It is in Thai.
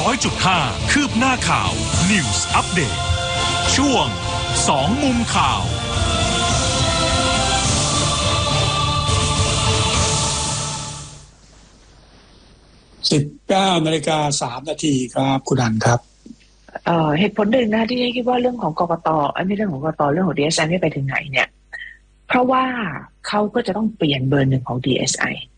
100.5 คืบหน้าข่าว News Update ช่วง2มุมข่าว 19:03 ครับคุณอันครับเหตุผลหนึ่งนะที่คิดว่าเรื่องของกกต.ไม่เรื่องของกกต.เรื่องของ DSI ไม่ไปถึงไหนเนี่ยเพราะว่าเขาก็จะต้องเปลี่ยนเบอร์หนึ่งของ DSI